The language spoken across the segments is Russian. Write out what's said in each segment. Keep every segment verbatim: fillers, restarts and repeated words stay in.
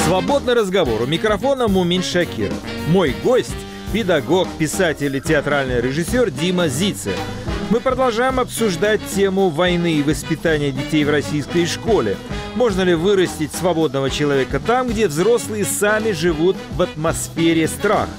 Свободный разговор. У микрофона Мумин Шакиров. Мой гость – педагог, писатель и театральный режиссер Дима Зицер. Мы продолжаем обсуждать тему войны и воспитания детей в российской школе. Можно ли вырастить свободного человека там, где взрослые сами живут в атмосфере страха?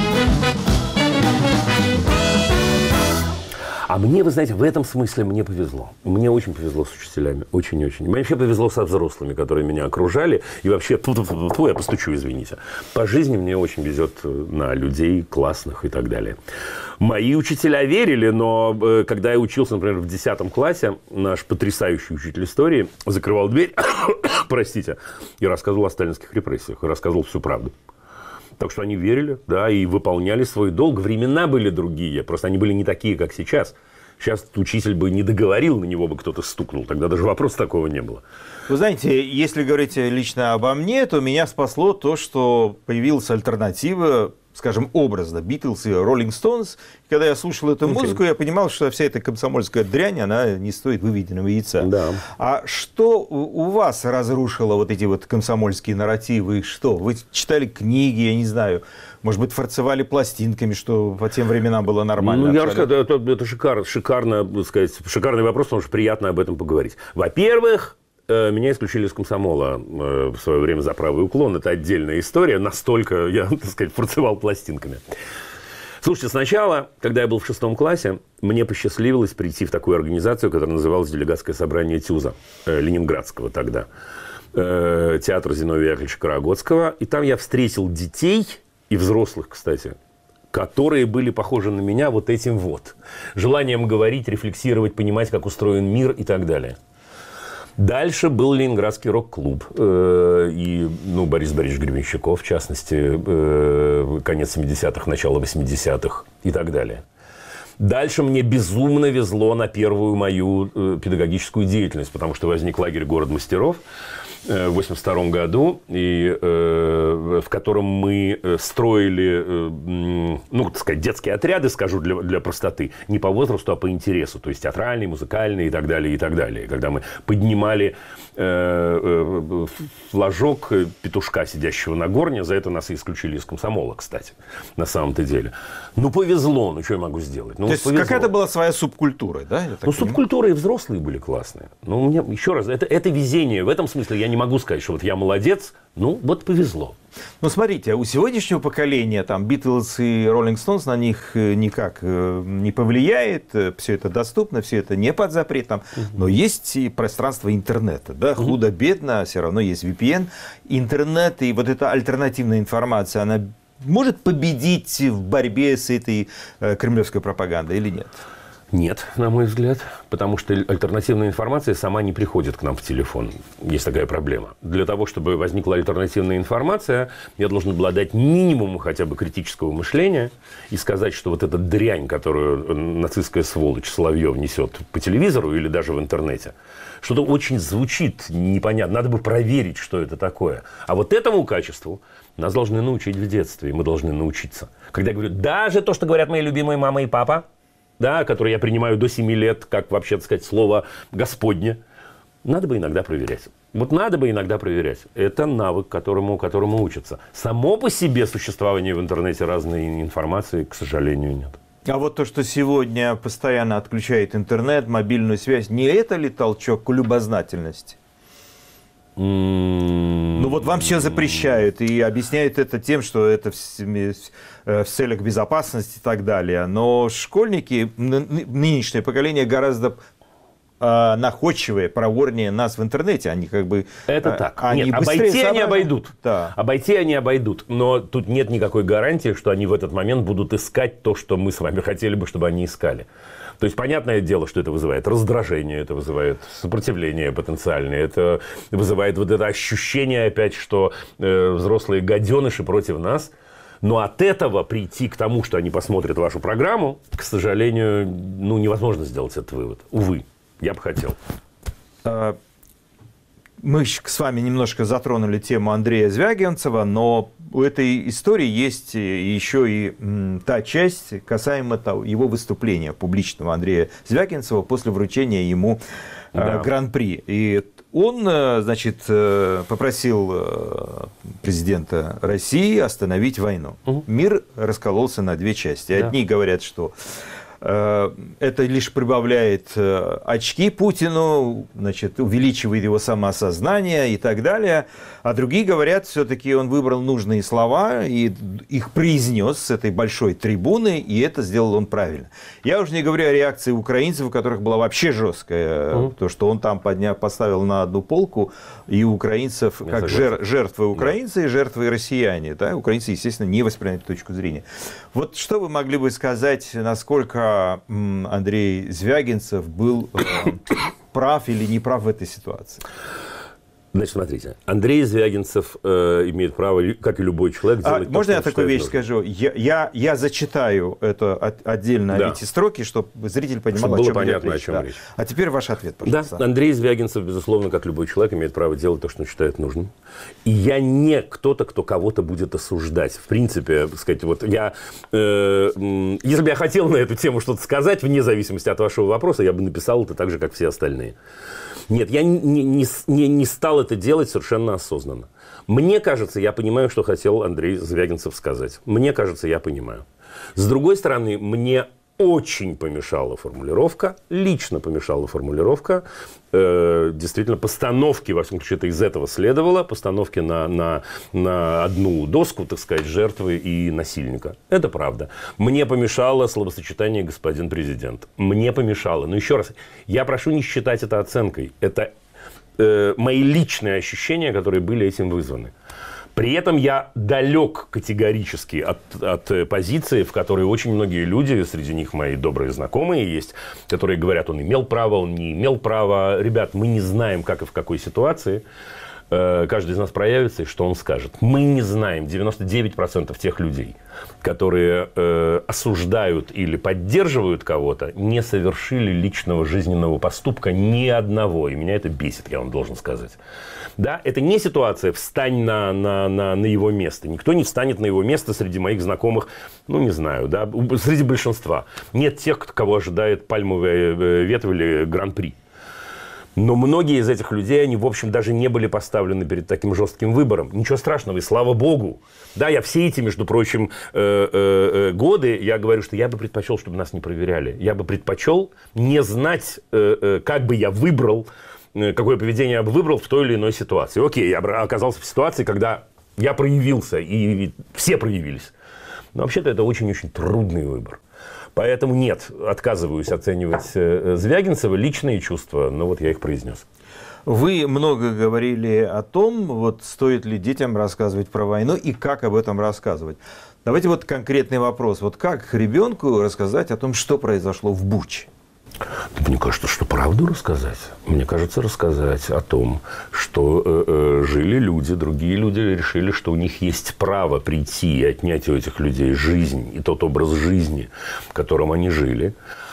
А мне, вы знаете, в этом смысле мне повезло. Мне очень повезло с учителями. Очень-очень. Мне вообще повезло со взрослыми, которые меня окружали. И вообще, тьфу-тьфу-тьфу, я постучу, извините. По жизни мне очень везет на людей классных и так далее. Мои учителя верили, но когда я учился, например, в десятом классе, наш потрясающий учитель истории закрывал дверь, простите, и рассказывал о сталинских репрессиях. И рассказывал всю правду. Так что они верили, да, и выполняли свой долг. Времена были другие, просто они были не такие, как сейчас. Сейчас учитель бы не договорил, на него бы кто-то стукнул. Тогда даже вопроса такого не было. Вы знаете, если говорить лично обо мне, то меня спасло то, что появилась альтернатива, скажем, образно, Битлз и Роллинг Стоунс. Когда я слушал эту музыку, okay. я понимал, что вся эта комсомольская дрянь, она не стоит выведенного яйца. Да. А что у вас разрушило вот эти вот комсомольские нарративы? Что? Вы читали книги, я не знаю, может быть, фарцевали пластинками, что по тем временам было нормально? Ну, я расскажу, это, это шикарно, шикарно, так сказать, шикарный вопрос, потому что приятно об этом поговорить. Во-первых, меня исключили из комсомола в свое время за правый уклон. Это отдельная история. Настолько я, так сказать, фарцевал пластинками. Слушайте, сначала, когда я был в шестом классе, мне посчастливилось прийти в такую организацию, которая называлась «Делегатское собрание ТЮЗа», ленинградского тогда. Театр Зиновия Яковлевича Карагодского. И там я встретил детей, и взрослых, кстати, которые были похожи на меня вот этим вот. Желанием говорить, рефлексировать, понимать, как устроен мир и так далее. Дальше был Ленинградский рок-клуб. И, ну, Борис Борисович Гребенщиков, в частности, конец семидесятых, начало восьмидесятых и так далее. Дальше мне безумно везло на первую мою педагогическую деятельность, потому что возник лагерь «Город мастеров» в восемьдесят втором году, и, э, в котором мы строили, э, ну, так сказать, детские отряды, скажу для, для простоты, не по возрасту, а по интересу, то есть театральные, музыкальные и так далее, и так далее. Когда мы поднимали э, э, флажок петушка, сидящего на горне, за это нас и исключили из комсомола, кстати, на самом-то деле. Ну, повезло, ну, что я могу сделать? Ну, то есть повезло. Какая-то была своя субкультура, да? Ну, субкультура и взрослые были классные. Ну, у меня, еще раз, это, это везение. В этом смысле я не могу сказать, что вот я молодец, ну, вот повезло. Ну, смотрите, у сегодняшнего поколения там Битлз и Роллинг Стоунс на них никак не повлияет, все это доступно, все это не под запретом, угу. но есть и пространство интернета, да, угу. худо-бедно, все равно есть ви пи эн. Интернет и вот эта альтернативная информация, она может победить в борьбе с этой кремлевской пропагандой или нет? Нет, на мой взгляд, потому что альтернативная информация сама не приходит к нам в телефон. Есть такая проблема. Для того, чтобы возникла альтернативная информация, я должен обладать минимумом хотя бы критического мышления и сказать, что вот эта дрянь, которую нацистская сволочь Соловьев несет по телевизору или даже в интернете, что-то очень звучит непонятно. Надо бы проверить, что это такое. А вот этому качеству нас должны научить в детстве, и мы должны научиться. Когда я говорю, даже то, что говорят мои любимые мама и папа, да, которые я принимаю до семи лет, как вообще, так сказать, слово «Господне», надо бы иногда проверять. Вот надо бы иногда проверять. Это навык, которому, которому учатся. Само по себе существование в интернете разной информации, к сожалению, нет. А вот то, что сегодня постоянно отключает интернет, мобильную связь, не это ли толчок к любознательности? Mm-hmm. Ну вот вам все запрещают и объясняют это тем, что это в, в целях безопасности и так далее. Но школьники, нынешнее поколение гораздо э, находчивее, проворнее нас в интернете. Они как бы... Это э, так. Они нет, обойти они обойдут. Да. Обойти они обойдут. Но тут нет никакой гарантии, что они в этот момент будут искать то, что мы с вами хотели бы, чтобы они искали. То есть, понятное дело, что это вызывает раздражение, это вызывает сопротивление потенциальное, это вызывает вот это ощущение опять, что э, взрослые гаденыши против нас. Но от этого прийти к тому, что они посмотрят вашу программу, к сожалению, ну, невозможно сделать этот вывод. Увы, я бы хотел. Мы с вами немножко затронули тему Андрея Звягинцева, но у этой истории есть еще и та часть, касаемо того, его выступления публичного Андрея Звягинцева после вручения ему да. Гран-при. И он, значит, попросил президента России остановить войну. Угу. Мир раскололся на две части. Одни да. говорят, что это лишь прибавляет очки Путину, значит, увеличивает его самоосознание и так далее. А другие говорят, все-таки он выбрал нужные слова и их произнес с этой большой трибуны, и это сделал он правильно. Я уже не говорю о реакции украинцев, у которых была вообще жесткая, mm-hmm. то, что он там подняв, поставил на одну полку и украинцев, Я как жер, жертвы украинцы и жертвы россияне. Да? Украинцы, естественно, не воспринимают эту точку зрения. Вот что вы могли бы сказать, насколько Андрей Звягинцев был э, прав или не прав в этой ситуации? Значит, смотрите, Андрей Звягинцев э, имеет право, как и любой человек, делать а, то, можно что я такую вещь нужно. скажу? Я, я, я зачитаю это от, отдельно да. эти строки, чтобы зритель понимал, чтобы о чем было понятно, речь. О чем да. речь. А теперь ваш ответ, пожалуйста. Да, Андрей Звягинцев, безусловно, как любой человек, имеет право делать то, что он считает нужным. И я не кто-то, кто кого-то будет осуждать. В принципе, так сказать, вот я, э, если бы я хотел на эту тему что-то сказать, вне зависимости от вашего вопроса, я бы написал это так же, как все остальные. Нет, я не, не, не, не стал это делать совершенно осознанно. Мне кажется, я понимаю, что хотел Андрей Звягинцев сказать. Мне кажется, я понимаю. С другой стороны, мне очень помешала формулировка, лично помешала формулировка, э, действительно, постановки, во всяком случае, это из этого следовало, постановки на, на, на одну доску, так сказать, жертвы и насильника. Это правда. Мне помешало словосочетание «господин президент». Мне помешало. Но еще раз, я прошу не считать это оценкой. Это э, мои личные ощущения, которые были этим вызваны. При этом я далек категорически от, от позиции, в которой очень многие люди, среди них мои добрые знакомые есть, которые говорят, он имел право, он не имел права. Ребят, мы не знаем, как и в какой ситуации э, каждый из нас проявится и что он скажет. Мы не знаем. девяносто девять процентов тех людей, которые э, осуждают или поддерживают кого-то, не совершили личного жизненного поступка ни одного. И меня это бесит, я вам должен сказать. Да, это не ситуация «встань на, на, на, на его место». Никто не встанет на его место среди моих знакомых, ну, не знаю, да, среди большинства. Нет тех, кого ожидает пальмовая ветвь или гран-при. Но многие из этих людей, они, в общем, даже не были поставлены перед таким жестким выбором. Ничего страшного, и слава богу. Да, я все эти, между прочим, э, э, годы, я говорю, что я бы предпочел, чтобы нас не проверяли. Я бы предпочел не знать, э, э, как бы я выбрал, какое поведение я бы выбрал в той или иной ситуации. Окей, я оказался в ситуации, когда я проявился, и все проявились. Но вообще-то это очень-очень трудный выбор. Поэтому нет, отказываюсь оценивать Звягинцева, личные чувства, но вот я их произнес. Вы много говорили о том, вот стоит ли детям рассказывать про войну и как об этом рассказывать. Давайте вот конкретный вопрос. Вот как ребенку рассказать о том, что произошло в Буче? Мне кажется, что правду рассказать. Мне кажется, рассказать о том, что э, э, жили люди, другие люди решили, что у них есть право прийти и отнять у этих людей жизнь и тот образ жизни, которым они жили.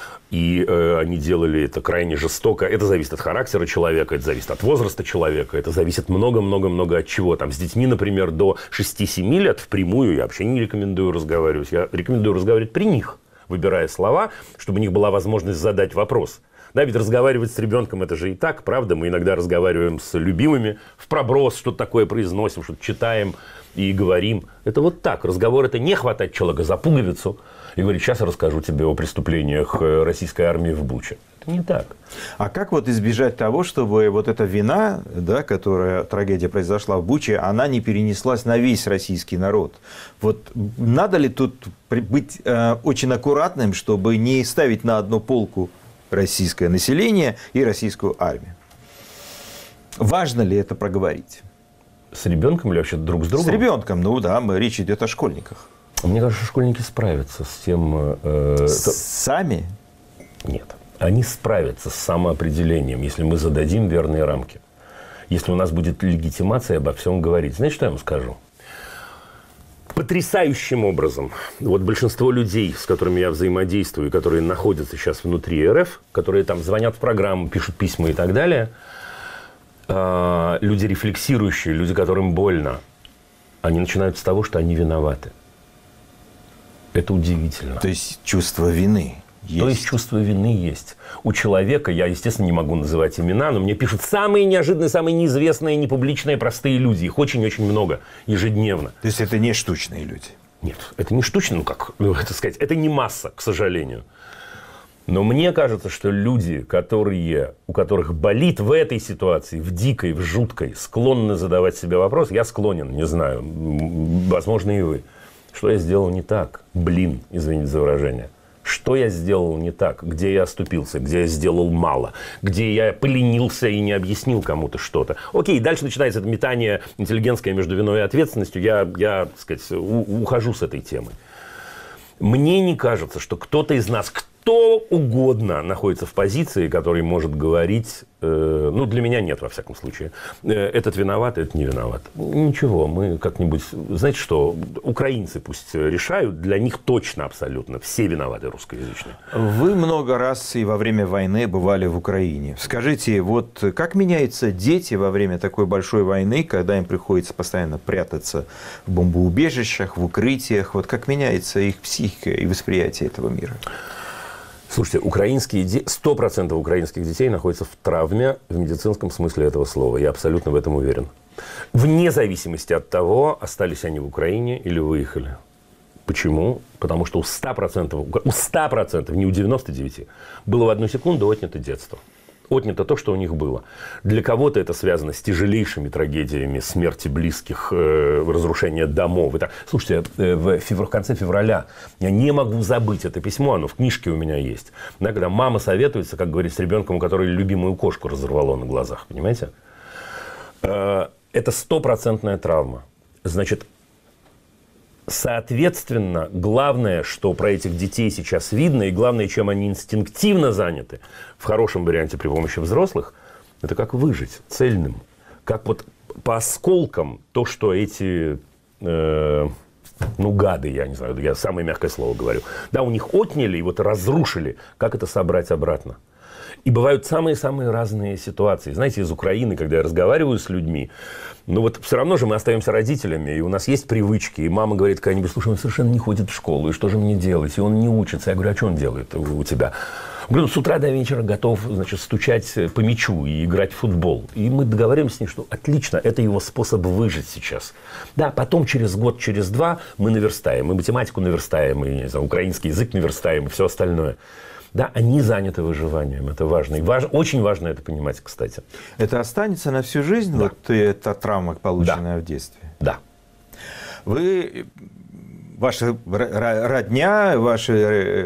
И э, они делали это крайне жестоко. Это зависит от характера человека, это зависит от возраста человека, это зависит много-много-много от чего. Там с детьми, например, до шести-семи лет впрямую я вообще не рекомендую разговаривать. Я рекомендую разговаривать при них, выбирая слова, чтобы у них была возможность задать вопрос. Да, ведь разговаривать с ребенком это же и так, правда? Мы иногда разговариваем с любимыми, в проброс что-то такое произносим, что-то читаем и говорим. Это вот так. Разговор – это не хватать человека за пуговицу и говорить, сейчас я расскажу тебе о преступлениях российской армии в Буче. Это не так. А как вот избежать того, чтобы вот эта вина, да, которая трагедия произошла в Буче, она не перенеслась на весь российский народ? Вот надо ли тут быть э, очень аккуратным, чтобы не ставить на одну полку российское население и российскую армию? Важно ли это проговорить? С ребенком или вообще друг с другом? С ребенком, ну да, речь идет о школьниках. Мне кажется, школьники справятся с тем... Э, Сами? Нет. Они справятся с самоопределением, если мы зададим верные рамки. Если у нас будет легитимация обо всем говорить. Знаете, что я вам скажу? Потрясающим образом, вот большинство людей, с которыми я взаимодействую, которые находятся сейчас внутри РФ, которые там звонят в программу, пишут письма и так далее, э, люди рефлексирующие, люди, которым больно, они начинают с того, что они виноваты. Это удивительно. То есть чувство вины. Есть. То есть чувство вины есть. У человека, я, естественно, не могу называть имена, но мне пишут самые неожиданные, самые неизвестные, непубличные, простые люди. Их очень-очень много ежедневно. То есть это не штучные люди? Нет, это не штучно, ну как ну, это сказать, это не масса, к сожалению. Но мне кажется, что люди, которые, у которых болит в этой ситуации, в дикой, в жуткой, склонны задавать себе вопрос, я склонен, не знаю, возможно и вы, что я сделал не так, блин, извините за выражение. Что я сделал не так? Где я оступился? Где я сделал мало? Где я поленился и не объяснил кому-то что-то? Окей, дальше начинается это метание интеллигентское между виной и ответственностью. Я, я так сказать, у, ухожу с этой темы. Мне не кажется, что кто-то из нас, кто угодно находится в позиции, который может говорить, э, ну, для меня нет, во всяком случае, э, этот виноват, этот не виноват. Ничего, мы как-нибудь, знаете что, украинцы пусть решают, для них точно абсолютно все виноваты русскоязычные. Вы много раз и во время войны бывали в Украине. Скажите, вот как меняются дети во время такой большой войны, когда им приходится постоянно прятаться в бомбоубежищах, в укрытиях, вот как меняется их психика и восприятие этого мира? Слушайте, украинские де... сто процентов украинских детей находятся в травме в медицинском смысле этого слова. Я абсолютно в этом уверен. Вне зависимости от того, остались они в Украине или выехали. Почему? Потому что у ста процентов, у ста процентов, не у девяноста девяти процентов, было в одну секунду отнято детство. Отнято то, что у них было. Для кого-то это связано с тяжелейшими трагедиями смерти близких, э, разрушения домов. И так. Слушайте, э, в, февр... в конце февраля я не могу забыть это письмо, оно в книжке у меня есть. Да, когда мама советуется, как говорит, с ребенком, у которого любимую кошку разорвало на глазах. Понимаете? Э, это стопроцентная травма. Значит, соответственно, главное, что про этих детей сейчас видно, и главное, чем они инстинктивно заняты, в хорошем варианте при помощи взрослых, это как выжить цельным. Как вот по осколкам то, что эти, э, ну, гады, я не знаю, я самое мягкое слово говорю, да, у них отняли и вот разрушили, как это собрать обратно. И бывают самые-самые разные ситуации. Знаете, из Украины, когда я разговариваю с людьми, ну вот все равно же мы остаемся родителями, и у нас есть привычки. И мама говорит какая-нибудь: слушай, он совершенно не ходит в школу, и что же мне делать? И он не учится. Я говорю: а что он делает у тебя? Я говорю: с утра до вечера готов, значит, стучать по мячу и играть в футбол. И мы договариваемся с ним, что отлично, это его способ выжить сейчас. Да, потом через год, через два мы наверстаем. Мы математику наверстаем, и, не знаю, украинский язык наверстаем, и все остальное. Да, они заняты выживанием, это важно. И важ... очень важно это понимать, кстати. Это останется на всю жизнь, да. Вот эта травма, полученная да. в детстве? Да. Вы, ваша родня, ваши